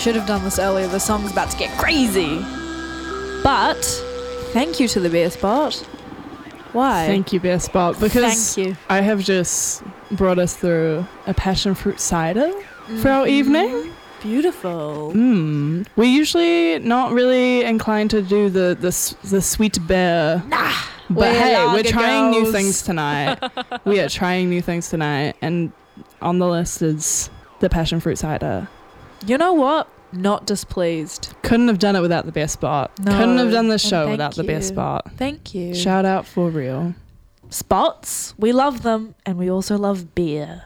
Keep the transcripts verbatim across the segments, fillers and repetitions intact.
Should have done this earlier. The song's about to get crazy. But thank you to the Beer Spot. Why? Thank you, Beer Spot, because Thank you. I have just brought us through a passion fruit cider mm-hmm. for our evening. Beautiful. Mm. We're usually not really inclined to do the the, the sweet beer. Nah. But we're hey, we're trying girls. new things tonight. We are trying new things tonight. And on the list is the passion fruit cider. You know what? Not displeased. Couldn't have done it without the Beer Spot. No. Couldn't have done this show without you. the Beer Spot. Thank you. Shout out for real. Spots. We love them. And we also love beer.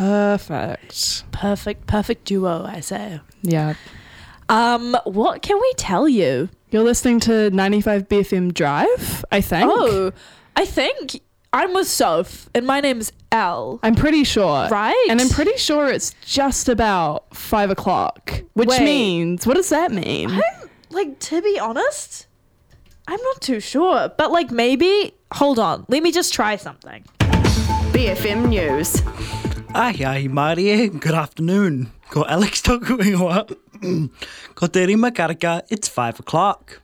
Perfect. Perfect, perfect duo, I say. Yeah. Um, what can we tell you? You're listening to ninety-five B F M Drive, I think. Oh, I think I'm with Soph, and my name's Elle. I'm pretty sure. Right? And I'm pretty sure it's just about five o'clock, which Wait. means, what does that mean? I'm, like, to be honest, I'm not too sure. But, like, maybe, hold on, let me just try something. B F M News. Ai ai, Marie, good afternoon. Ko Alex toku ingoa. Ko te rima karaka, it's five o'clock.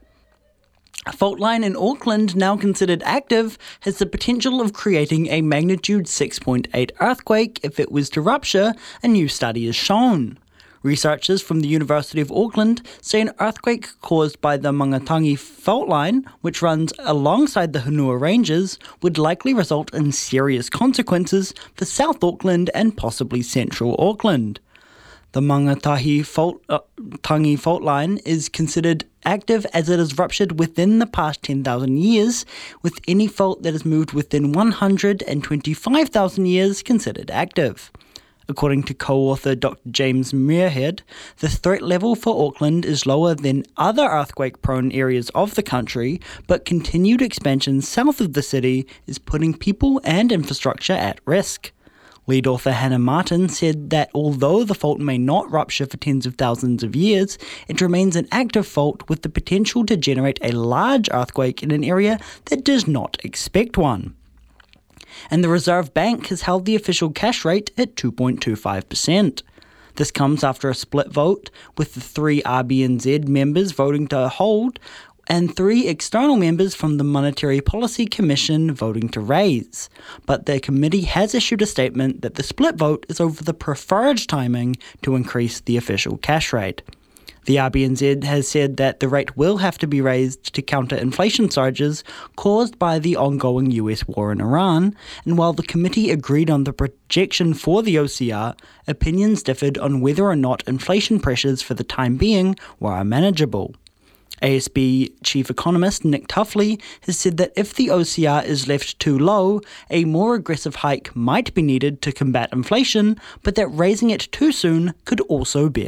A fault line in Auckland, now considered active, has the potential of creating a magnitude six point eight earthquake if it was to rupture, a new study has shown. Researchers from the University of Auckland say an earthquake caused by the Mangatangi fault line, which runs alongside the Hunua Ranges, would likely result in serious consequences for South Auckland and possibly Central Auckland. The Mangatahi fault, uh, Tangi fault line is considered active as it has ruptured within the past ten thousand years, with any fault that has moved within one hundred twenty-five thousand years considered active. According to co-author Doctor James Muirhead, the threat level for Auckland is lower than other earthquake-prone areas of the country, but continued expansion south of the city is putting people and infrastructure at risk. Lead author Hannah Martin said that although the fault may not rupture for tens of thousands of years, it remains an active fault with the potential to generate a large earthquake in an area that does not expect one. And the Reserve Bank has held the official cash rate at two point two five percent. This comes after a split vote, with the three R B N Z members voting to hold and three external members from the Monetary Policy Commission voting to raise. But the committee has issued a statement that the split vote is over the preferred timing to increase the official cash rate. The R B N Z has said that the rate will have to be raised to counter inflation surges caused by the ongoing U S war in Iran, and while the committee agreed on the projection for the O C R, opinions differed on whether or not inflation pressures for the time being were manageable. A S B chief economist Nick Tuffley has said that if the O C R is left too low, a more aggressive hike might be needed to combat inflation, but that raising it too soon could also be